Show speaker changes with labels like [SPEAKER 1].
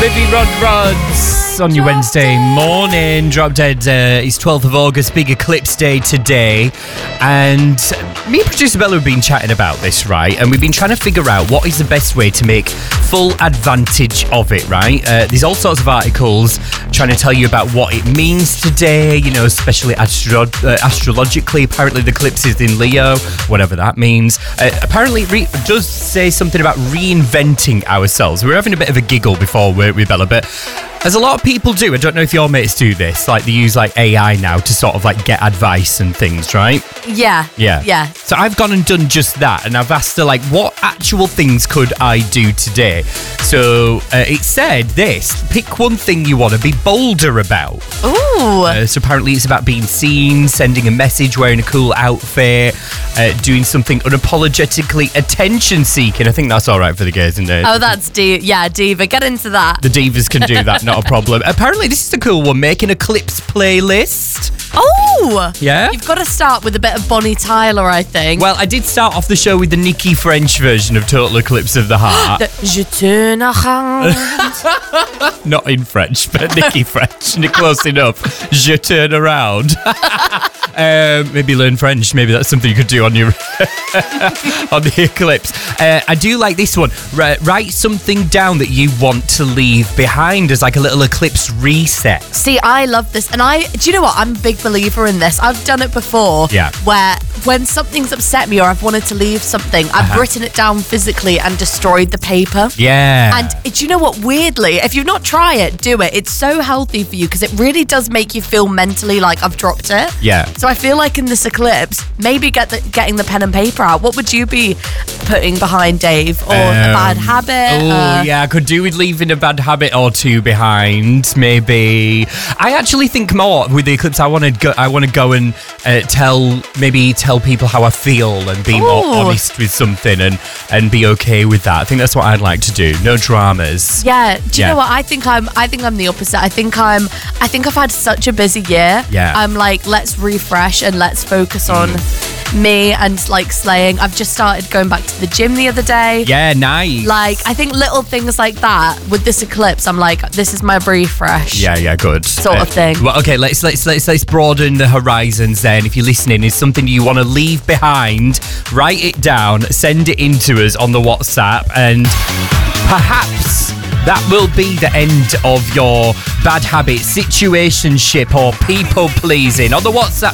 [SPEAKER 1] Olivia Rods on your Wednesday morning. Drop Dead. It's 12th of August, Big Eclipse Day today. And me and producer Bella have been chatting about this, right? And we've been trying to figure out what is the best way to make full advantage of it, right? There's all sorts of articles trying to tell you about what it means today, you know, especially astrologically. Apparently the eclipse is in Leo, whatever that means. Apparently it does say something about reinventing ourselves. We were having a bit of a giggle before, weren't we, Bella? But as a lot of people do, I don't know if your mates do this, like they use like AI now to sort of like get advice and things, right?
[SPEAKER 2] Yeah.
[SPEAKER 1] So I've gone and done just that, and I've asked her like, what actual things could I do today? So it said this: pick one thing you want to be bolder about.
[SPEAKER 2] Ooh.
[SPEAKER 1] So apparently it's about being seen, sending a message, wearing a cool outfit, doing something unapologetically attention-seeking. I think that's all right for the guys, isn't it?
[SPEAKER 2] Oh, that's diva. Get into that.
[SPEAKER 1] The divas can do that, not a problem. Apparently this is a cool one, make an eclipse playlist.
[SPEAKER 2] Oh!
[SPEAKER 1] Yeah?
[SPEAKER 2] You've got to start with a bit of Bonnie Tyler, I think.
[SPEAKER 1] Well, I did start off the show with the Nicki French version of Total Eclipse of the Heart.
[SPEAKER 2] Je tourne around.
[SPEAKER 1] Not in French, but Nicki French. Close enough. Je turn around. Maybe learn French. Maybe that's something you could do on your on the eclipse. I do like this one. Write something down that you want to leave behind as like a little eclipse reset.
[SPEAKER 2] See, I love this. And do you know what? I'm a big believer in this. I've done it before.
[SPEAKER 1] Yeah.
[SPEAKER 2] Where when something's upset me or I've wanted to leave something, I've written it down physically and destroyed the paper.
[SPEAKER 1] Yeah.
[SPEAKER 2] And do you know what? Weirdly, if you've not tried it, do it. It's so healthy for you because it really does make you feel mentally like I've dropped it.
[SPEAKER 1] Yeah.
[SPEAKER 2] So I feel like in this eclipse, maybe getting the pen and paper out. What would you be putting behind, Dave? Or a bad habit?
[SPEAKER 1] Oh, yeah, I could do with leaving a bad habit or two behind, maybe. I actually think more with the eclipse. I want to go and tell people how I feel and be more honest with something and be okay with that. I think that's what I'd like to do. No dramas.
[SPEAKER 2] Yeah. Do you know what? I think I'm the opposite. I think I've had such a busy year.
[SPEAKER 1] Yeah.
[SPEAKER 2] I'm like, let's refresh and let's focus on me and like slaying. I've just started going back to the gym the other day.
[SPEAKER 1] Yeah, nice.
[SPEAKER 2] Like, I think little things like that with this eclipse, I'm like, this is my refresh.
[SPEAKER 1] Yeah, good.
[SPEAKER 2] Sort of thing.
[SPEAKER 1] Well, okay, let's broaden the horizons then. If you're listening, is something you want to leave behind, write it down, send it in to us on the WhatsApp, and perhaps that will be the end of your bad habit, situationship, or people pleasing. On the WhatsApp